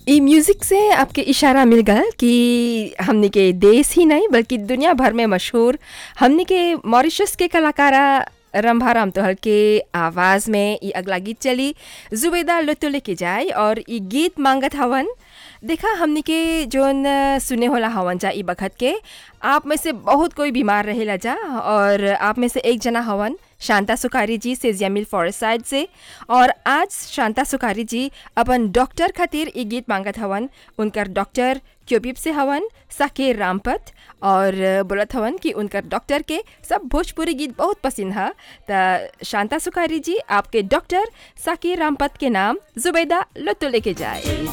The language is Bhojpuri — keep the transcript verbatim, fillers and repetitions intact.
ई म्यूज़िक से आपके इशारा मिल गल कि हमनी के देश ही नहीं बल्कि दुनिया भर में मशहूर हमनी के मॉरिशस के कलाकारा रंभाराम तोहल के आवाज़ में ई अगला गीत चली जुबेदा लुत्तो लेके जाए और ई गीत मांगत हवन। देखा हमनी के जोन अ, सुने होला हवन जा ई बखत के आप में से बहुत कोई बीमार रहेला जा और आप में से एक जना हवन शांता सुखारी जी से जमील फॉरेस्ट साइड से। और आज शांता सुखारी जी अपन डॉक्टर खातिर ई गीत मांगत हवन। उनकर डॉक्टर क्योबिब से हवन साकेर रामपत और बोलत हवन कि उनकर डॉक्टर के सब भोजपुरी गीत बहुत पसंद है। त शांता सुखारी जी आपके डॉक्टर साकेर रामपत के नाम जुबैदा लुत्तो लेके जाए।